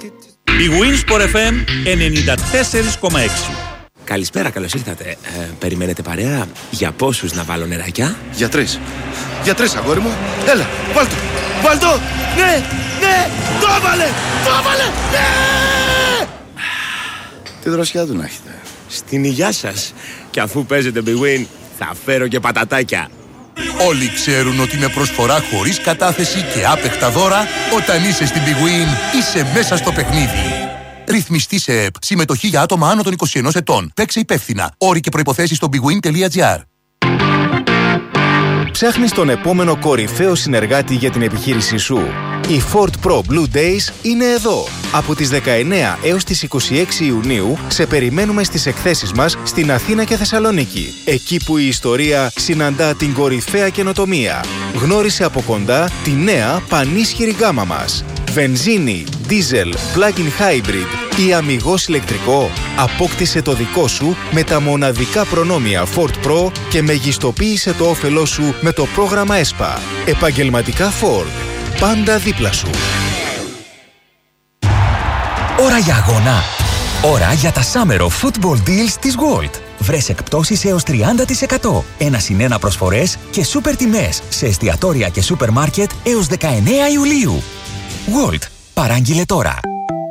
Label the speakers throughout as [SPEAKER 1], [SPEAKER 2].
[SPEAKER 1] Η Winsport FM 94,6.
[SPEAKER 2] Καλησπέρα, καλώς ήρθατε. Περιμένετε παρέα? Για πόσους να βάλω νεράκια?
[SPEAKER 3] Για τρεις. Για τρεις, αγόρι μου. Έλα, βάλ' το. Βάλ' το. Ναι, ναι. Το έβαλε. Το έβαλε. Ναι. Τι δροσιά του να έχετε.
[SPEAKER 2] Στην υγειά σας. Και αφού παίζετε Big Win, θα φέρω και πατατάκια.
[SPEAKER 4] Όλοι ξέρουν ότι με προσφορά χωρίς κατάθεση και άπεχτα δώρα, όταν είσαι στην Big Win, είσαι μέσα στο παιχνίδι. Ρυθμιστή σε ΕΠ. Συμμετοχή για άτομα άνω των 21 ετών. Παίξε υπεύθυνα. Όροι και προϋποθέσεις στο bigwin.gr.
[SPEAKER 5] Ψάχνεις τον επόμενο κορυφαίο συνεργάτη για την επιχείρησή σου? Η Ford Pro Blue Days είναι εδώ. Από τις 19 έως τις 26 Ιουνίου σε περιμένουμε στις εκθέσεις μας στην Αθήνα και Θεσσαλονίκη. Εκεί που η ιστορία συναντά την κορυφαία καινοτομία. Γνώρισε από κοντά τη νέα πανίσχυρη γάμα μας. Βενζίνη, diesel, plug-in hybrid ή αμιγώς ηλεκτρικό. Απόκτησε το δικό σου με τα μοναδικά προνόμια Ford Pro και μεγιστοποίησε το όφελό σου με το πρόγραμμα ΕΣΠΑ. Επαγγελματικά Ford. Πάντα δίπλα σου.
[SPEAKER 6] Ώρα για αγώνα. Ώρα για τα Summer of Football Deals της Gold. Βρες εκπτώσεις έως 30%. 1+1 προσφορές και σούπερ τιμές σε εστιατόρια και σούπερ μάρκετ έως 19 Ιουλίου. Gold. Παράγγειλε τώρα.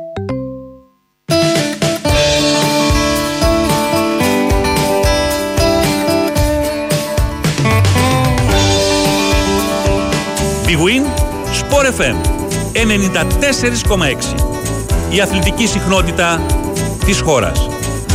[SPEAKER 1] Big Win, Sport FM 94,6. Η αθλητική συχνότητα της χώρας.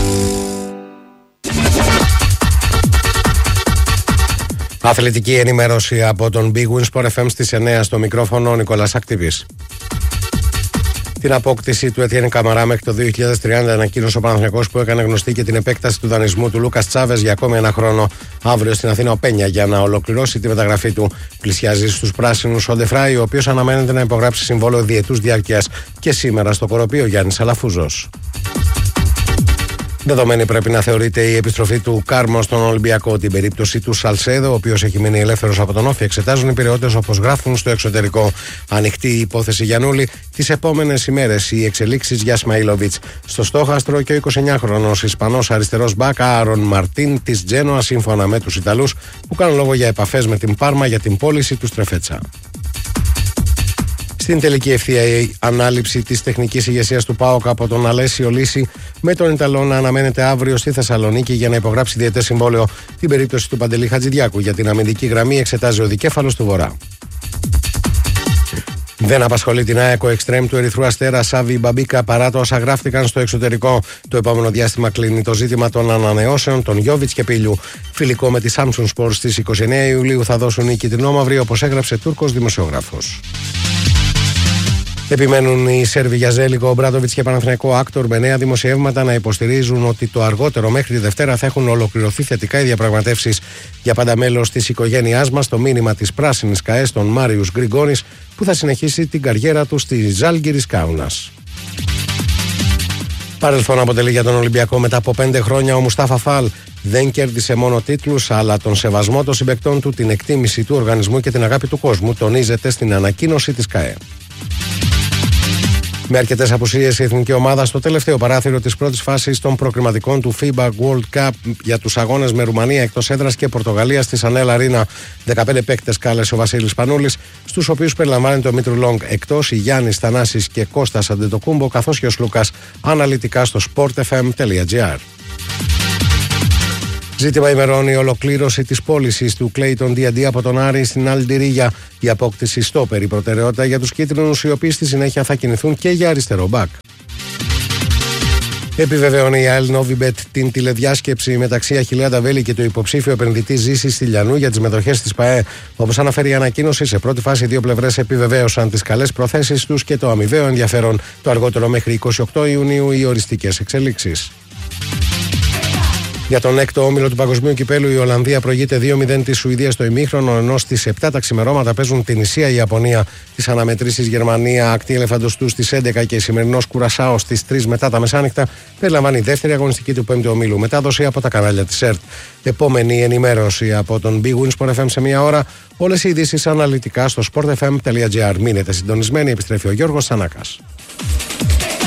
[SPEAKER 7] Αθλητική ενημέρωση από τον Big Win Sport FM στις 9 στο μικρόφωνο ο Νικόλας Ακτιβής. Την απόκτηση του Etienne Καμαρά μέχρι το 2030 ανακοίνωσε ο Παναθηναϊκός, που έκανε γνωστή και την επέκταση του δανεισμού του Λούκας Τσάβες για ακόμη ένα χρόνο. Αύριο στην Αθήνα ο Πένια για να ολοκληρώσει τη μεταγραφή του. Πλησιάζει στους πράσινους ο Ντεφράι, ο οποίος αναμένεται να υπογράψει συμβόλαιο διετούς διάρκειας, και σήμερα στο Κοροπή ο Γιάννης Αλαφούζος. Δεδομένη πρέπει να θεωρείται η επιστροφή του Κάρμο στον Ολυμπιακό. Την περίπτωση του Σαλσέδο, ο οποίος έχει μείνει ελεύθερος από τον Όφη, εξετάζουν οι πυραιώτες, όπως γράφουν στο εξωτερικό. Ανοιχτή η υπόθεση Γιαννούλη. Τις επόμενες ημέρες οι εξελίξεις για Σμαΐλοβιτς. Στο στόχαστρο και ο 29χρονος Ισπανός αριστερός μπακ Άρον Μαρτίν της Τζένοα, σύμφωνα με τους Ιταλούς, που κάνουν λόγο για επαφές με την Πάρμα για την πώληση του Στρεφέτσα. Στην τελική ευθεία η ανάληψη της τεχνικής ηγεσίας του ΠΑΟΚ από τον Αλέσιο Λύση, με τον Ιταλό να αναμένεται αύριο στη Θεσσαλονίκη για να υπογράψει διετές συμβόλαιο. Την περίπτωση του Παντελή Χατζηδιάκου για την αμυντική γραμμή εξετάζει ο δικέφαλος του Βορρά. Δεν απασχολεί την ΑΕΚ ο εξτρέμ του Ερυθρού Αστέρα Σάβι Μπαμπίκα, παρά το όσα γράφτηκαν στο εξωτερικό. Το επόμενο διάστημα κλείνει το ζήτημα των ανανεώσεων των Γιόβιτς και Πίλιου. Φιλικό με τη Samsung Sports στις 29 Ιουλίου θα δώσουν οι κυτρινόμαυροι, όπως έγραψε Τούρκος δημοσιογράφος. Επιμένουν οι Σέρβοι για Ζέλικο, Μπράντοβιτς και Παναθηναϊκό Άκτορ, με νέα δημοσιεύματα να υποστηρίζουν ότι το αργότερο μέχρι τη Δευτέρα θα έχουν ολοκληρωθεί θετικά οι διαπραγματεύσεις για πάντα μέλος της οικογένειάς μας. Το μήνυμα της πράσινης ΚΑΕ στον Μάριους Γκριγκόνης, που θα συνεχίσει την καριέρα του στη Ζάλγκιρις Κάουνας. Παρελθόν αποτελεί για τον Ολυμπιακό μετά από 5 χρόνια ο Μουστάφα Φαλ. Δεν κέρδισε μόνο τίτλους, αλλά τον σεβασμό των συμπαικτών του, την εκτίμηση του οργανισμού και την αγάπη του κόσμου, τονίζεται στην ανακοίνωση της ΚΑΕ. Με αρκετές απουσίες η εθνική ομάδα στο τελευταίο παράθυρο της πρώτης φάσης των προκριματικών του FIBA World Cup για τους αγώνες με Ρουμανία εκτός έδρας και Πορτογαλία στη Σανέλ Αρίνα. 15 παίκτες κάλεσε ο Βασίλης Πανούλης, στους οποίους περιλαμβάνεται ο Μήτρου Λόγκ εκτός, η Γιάννης Θανάσης και Κώστας Αντετοκούμπο, καθώς και ο Σλούκας, αναλυτικά στο sportfm.gr. Ζήτημα ημερών η ολοκλήρωση της πώλησης του Κλέιτον D&D από τον Άρη στην Αλντιρίγια. Η απόκτηση στόπερ, η προτεραιότητα για τους κίτρινους, οι οποίοι στη συνέχεια θα κινηθούν και για αριστερό μπακ. Επιβεβαιώνει η ΑΕΛ Νόβιμπετ την τηλεδιάσκεψη μεταξύ Αχιλλέα Νταβέλη και του υποψήφιου επενδυτή Ζήση Στυλιανού για τις μετοχές της ΠΑΕ. Όπως αναφέρει η ανακοίνωση, σε πρώτη φάση οι δύο πλευρές επιβεβαίωσαν τις καλές προθέσεις τους και το αμοιβαίο ενδιαφέρον. Το αργότερο μέχρι 28 Ιουνίου οι οριστικές εξελίξεις. Για τον έκτο όμιλο του Παγκοσμίου Κυπέλου, η Ολλανδία προηγείται 2-0 τη Σουηδία στο ημίχρονο, ενώ στις 7 τα ξημερώματα παίζουν την Ισία, η Ιαπωνία. Τις αναμετρήσεις Γερμανία, Ακτή Ελεφαντοστού στις 11 και σημερινός Κουρασάο στις 3 μετά τα μεσάνυχτα περιλαμβάνει η δεύτερη αγωνιστική του 5ου ομίλου. Μετάδοση από τα κανάλια της ΕΡΤ. Επόμενη ενημέρωση από τον Big Win Sport FM σε μία ώρα. Όλες οι ειδήσεις αναλυτικά στο sportfm.gr. Μείνετε συντονισμένοι, επιστρέφει ο Γιώργος Σανάκας.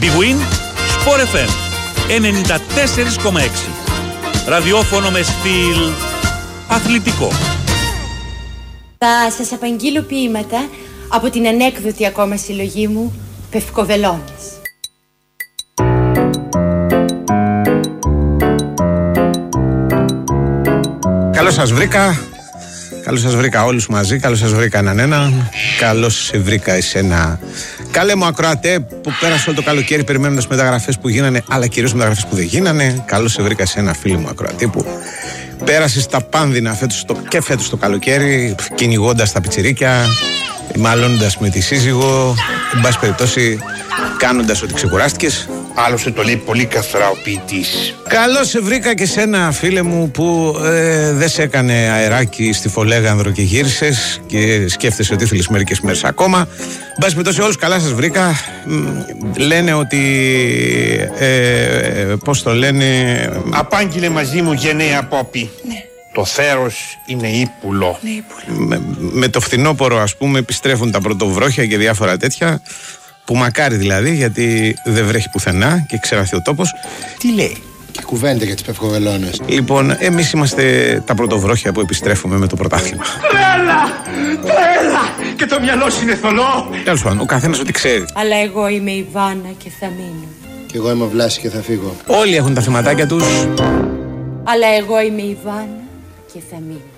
[SPEAKER 1] Big Win, Sport FM 94,6. Ραδιόφωνο με στυλ αθλητικό.
[SPEAKER 8] Θα σας απαγγείλω ποίηματα από την ανέκδοτη ακόμα συλλογή μου Πευκοβελώνες.
[SPEAKER 9] Καλώς σας βρήκα. Καλώς σας βρήκα όλους μαζί. Καλώς σας βρήκα έναν. Καλώς σε βρήκα εσένα. Καλέ μου ακροατέ που πέρασε όλο το καλοκαίρι περιμένοντας μεταγραφές που γίνανε, αλλά κυρίως μεταγραφές που δεν γίνανε. Καλώς σε βρήκα εσένα, φίλοι μου ακροατέ, που πέρασε στα πάνδυνα φέτος το καλοκαίρι, κυνηγώντας τα πιτσιρίκια, μαλώνοντας με τη σύζυγο, εν πάση περιπτώσει κάνοντας ότι ξεκουράστηκες.
[SPEAKER 10] Άλλωστε το λέει πολύ καθαρά ο ποιητής.
[SPEAKER 9] Καλώς σε βρήκα και σένα, φίλε μου, που δεν σε έκανε αεράκι στη Φολέγανδρο και γύρισες και σκέφτεσαι ότι ήθελες μερικές μέρες ακόμα. Εν πάση περιπτώσει, όλους καλά σας βρήκα. Λένε ότι πώς το λένε,
[SPEAKER 10] απάγγειλε μαζί μου γενναία Πόπη.
[SPEAKER 8] Ναι.
[SPEAKER 10] Το θέρος είναι ύπουλο.
[SPEAKER 9] με το φθινόπωρο, ας πούμε, επιστρέφουν τα πρωτοβρόχια και διάφορα τέτοια, που μακάρι δηλαδή, γιατί δεν βρέχει πουθενά και ξεραθεί ο τόπος.
[SPEAKER 10] Τι λέει?
[SPEAKER 3] Και κουβέντα για τις Πευκοβελώνες.
[SPEAKER 9] Λοιπόν, εμείς είμαστε τα πρωτοβρόχια που επιστρέφουμε με το πρωτάθλημα.
[SPEAKER 10] Τρέλα! Και το μυαλό σου είναι θολό.
[SPEAKER 9] Τέλος πάντων, ο καθένας ό,τι ξέρει.
[SPEAKER 8] Αλλά εγώ είμαι η Βάνα και θα μείνω.
[SPEAKER 3] Και εγώ είμαι ο Βλάση και θα φύγω.
[SPEAKER 9] Όλοι έχουν τα θεματάκια τους.
[SPEAKER 8] Αλλά εγώ είμαι η Βάνα και θα μείνω.